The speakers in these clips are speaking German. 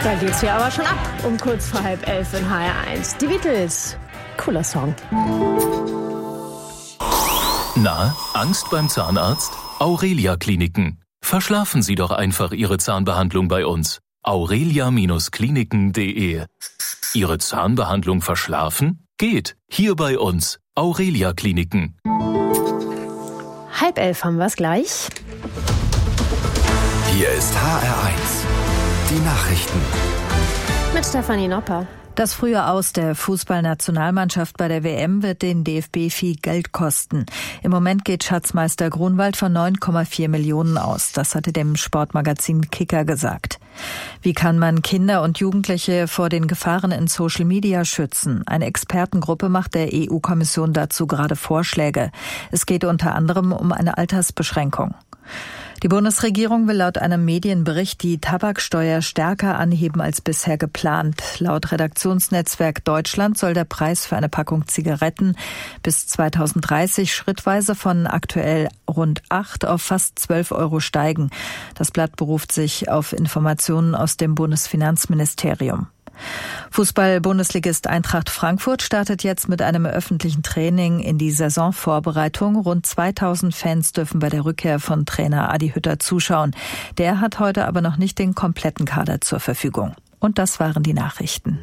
Da geht's hier aber schon ab, um kurz vor 10:30 in HR1. Die Beatles. Cooler Song. Na, Angst beim Zahnarzt? Aurelia Kliniken. Verschlafen Sie doch einfach Ihre Zahnbehandlung bei uns. aurelia-kliniken.de. Ihre Zahnbehandlung verschlafen? Geht. Hier bei uns. Aurelia Kliniken. 10:30 haben wir es gleich. Hier ist HR1. Die Nachrichten. Mit Stefanie Nopper. Das frühe Aus der Fußballnationalmannschaft bei der WM wird den DFB viel Geld kosten. Im Moment geht Schatzmeister Grunwald von 9,4 Millionen aus. Das hatte dem Sportmagazin Kicker gesagt. Wie kann man Kinder und Jugendliche vor den Gefahren in Social Media schützen? Eine Expertengruppe macht der EU-Kommission dazu gerade Vorschläge. Es geht unter anderem um eine Altersbeschränkung. Die Bundesregierung will laut einem Medienbericht die Tabaksteuer stärker anheben als bisher geplant. Laut Redaktionsnetzwerk Deutschland soll der Preis für eine Packung Zigaretten bis 2030 schrittweise von aktuell rund 8 auf fast 12 Euro steigen. Das Blatt beruft sich auf Informationen aus dem Bundesfinanzministerium. Fußball-Bundesligist Eintracht Frankfurt startet jetzt mit einem öffentlichen Training in die Saisonvorbereitung. Rund 2000 Fans dürfen bei der Rückkehr von Trainer Adi Hütter zuschauen. Der hat heute aber noch nicht den kompletten Kader zur Verfügung. Und das waren die Nachrichten.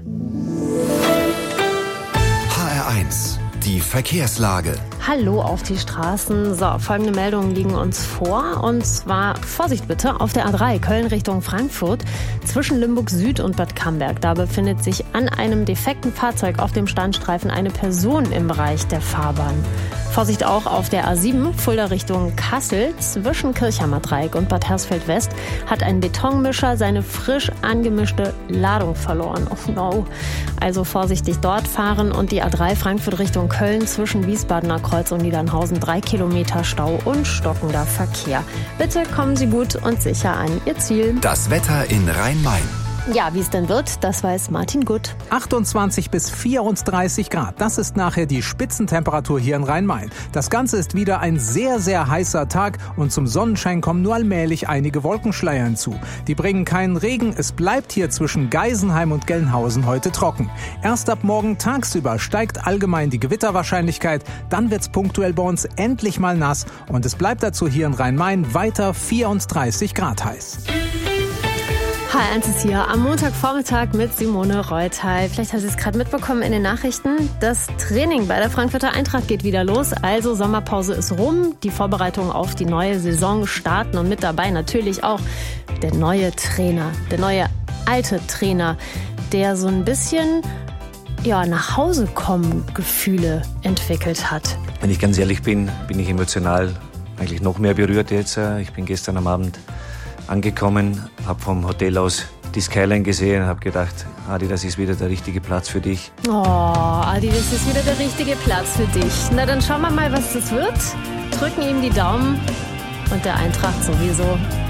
HR1. Die Verkehrslage. Hallo auf die Straßen. So, folgende Meldungen liegen uns vor. Und zwar, Vorsicht bitte, auf der A3 Köln Richtung Frankfurt zwischen Limburg Süd und Bad Camberg. Da befindet sich an einem defekten Fahrzeug auf dem Standstreifen eine Person im Bereich der Fahrbahn. Vorsicht auch auf der A7 Fulda Richtung Kassel zwischen Kirchhammer Dreieck und Bad Hersfeld West hat ein Betonmischer seine frisch angemischte Ladung verloren. Oh no. Also vorsichtig dort fahren. Und die A3 Frankfurt Richtung Köln zwischen Wiesbadener Kreuz und Niedernhausen 3 Kilometer Stau und stockender Verkehr. Bitte kommen Sie gut und sicher an Ihr Ziel. Das Wetter in Rhein-Main. Ja, wie es denn wird, das weiß Martin Gutt. 28 bis 34 Grad. Das ist nachher die Spitzentemperatur hier in Rhein-Main. Das Ganze ist wieder ein sehr, sehr heißer Tag und zum Sonnenschein kommen nur allmählich einige Wolkenschleier hinzu. Die bringen keinen Regen. Es bleibt hier zwischen Geisenheim und Gelnhausen heute trocken. Erst ab morgen tagsüber steigt allgemein die Gewitterwahrscheinlichkeit. Dann wird's punktuell bei uns endlich mal nass und es bleibt dazu hier in Rhein-Main weiter 34 Grad heiß. HR1 ist hier am Montagvormittag mit Simone Reuthal. Vielleicht hast du es gerade mitbekommen in den Nachrichten. Das Training bei der Frankfurter Eintracht geht wieder los. Also Sommerpause ist rum. Die Vorbereitungen auf die neue Saison starten. Und mit dabei natürlich auch der neue Trainer, der neue alte Trainer, der so ein bisschen nach Hause kommen Gefühle entwickelt hat. Wenn ich ganz ehrlich bin, bin ich emotional eigentlich noch mehr berührt jetzt. Ich bin gestern am Abend angekommen, habe vom Hotel aus die Skyline gesehen und habe gedacht, Adi, das ist wieder der richtige Platz für dich. Oh, Adi, das ist wieder der richtige Platz für dich. Na, dann schauen wir mal, was das wird. Drücken ihm die Daumen und der Eintracht sowieso.